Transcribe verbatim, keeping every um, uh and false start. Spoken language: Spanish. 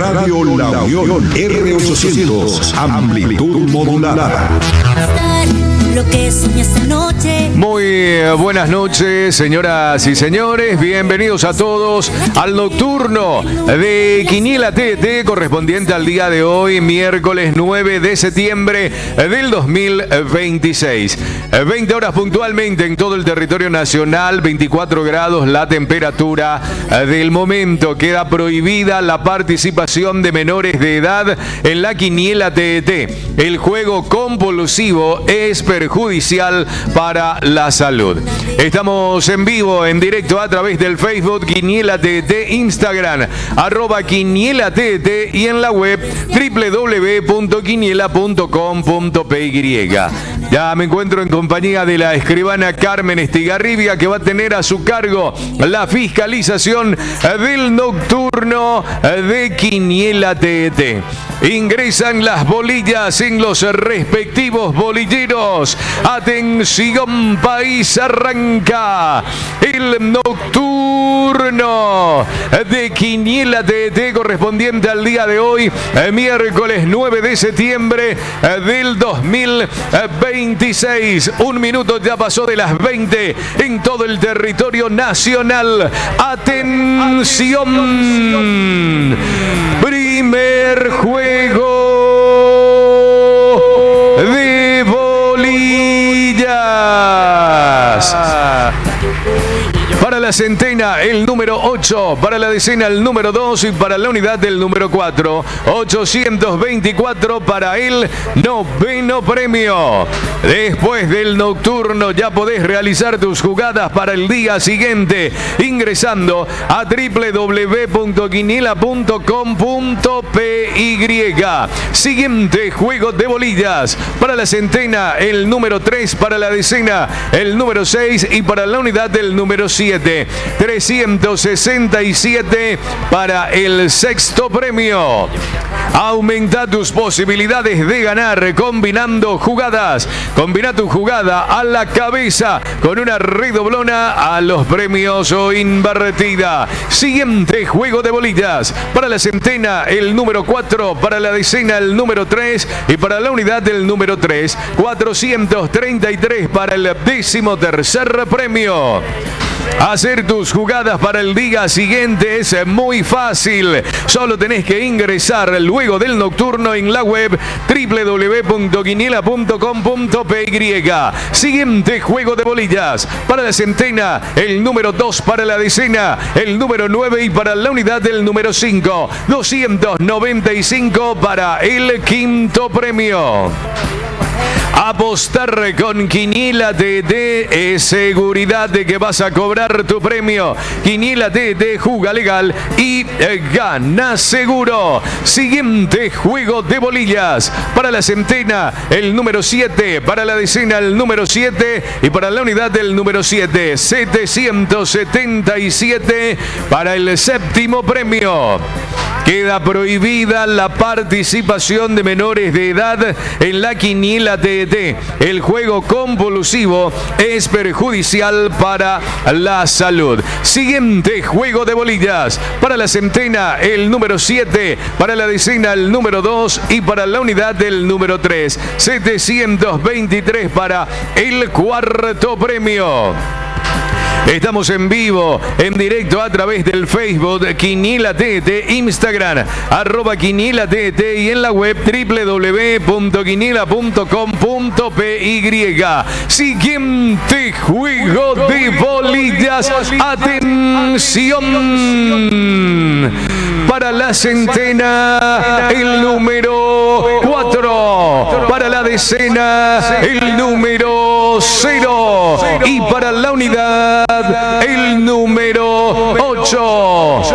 Radio La Unión R ochocientos, amplitud modulada. Lo que soñé esta noche. Muy buenas noches, señoras y señores. Bienvenidos a todos al nocturno de Quiniela T T correspondiente al día de hoy, miércoles nueve de septiembre del dos mil veintiséis. veinte horas puntualmente en todo el territorio nacional, veinticuatro grados la temperatura del momento. Queda prohibida la participación de menores de edad en la Quiniela T T. El juego compulsivo es perjudicial para la salud. Estamos en vivo, en directo a través del Facebook Quiniela T T, Instagram arroba Quiniela T T y en la web doble u doble u doble u punto quiniela punto com punto p y. Ya me encuentro en compañía de la escribana Carmen Estigarribia, que va a tener a su cargo la fiscalización del nocturno de Quiniela T T. Ingresan las bolillas en los respectivos bolilleros. Atención país, arranca el nocturno de Quiniela T T correspondiente al día de hoy, miércoles nueve de septiembre del dos mil veintiséis. Un minuto ya pasó de las veinte en todo el territorio nacional. Atención. Primer juego de bolillas. Para la centena, el número ocho. Para la decena, el número dos. Y para la unidad, el número cuatro. ochocientos veinticuatro para el noveno premio. Después del nocturno ya podés realizar tus jugadas para el día siguiente ingresando a doble u doble u doble u punto quiniela punto com punto p y. Siguiente juego de bolillas. Para la centena, el número tres. Para la decena, el número seis. Y para la unidad, el número siete. trescientos sesenta y siete para el sexto premio. Aumenta tus posibilidades de ganar combinando jugadas. Combina tu jugada a la cabeza con una redoblona a los premios o invertida. Siguiente juego de bolillas. Para la centena, el número cuatro. Para la decena, el número tres. Y para la unidad, el número tres. cuatrocientos treinta y tres para el décimo tercer premio. Hacer tus jugadas para el día siguiente es muy fácil. Solo tenés que ingresar luego del nocturno en la web doble u doble u doble u punto quiniela punto com punto p y. Siguiente juego de bolillas. Para la centena, el número dos. Para la decena, el número nueve. Y para la unidad, el número cinco. doscientos noventa y cinco para el quinto premio. Apostar con Quiniela T T es seguridad de que vas a cobrar tu premio. Quiniela T T, juga legal y eh, gana seguro. Siguiente juego de bolillas. Para la centena, el número siete. Para la decena, el número siete. Y para la unidad, el número siete. setecientos setenta y siete para el séptimo premio. Queda prohibida la participación de menores de edad en la Quiniela T T. El juego compulsivo es perjudicial para la salud. Siguiente juego de bolillas. Para la centena, el número siete. Para la decena, el número dos. Y para la unidad, el número tres. setecientos veintitrés para el cuarto premio. Estamos en vivo, en directo a través del Facebook Quiniela T T, Instagram arroba Quiniela T T y en la web doble u doble u doble u punto quiniela punto com punto p y. Siguiente juego de bolillas. Atención. Para la centena, el número cuatro. Para la decena, el número cero. Y para la unidad, el número ocho.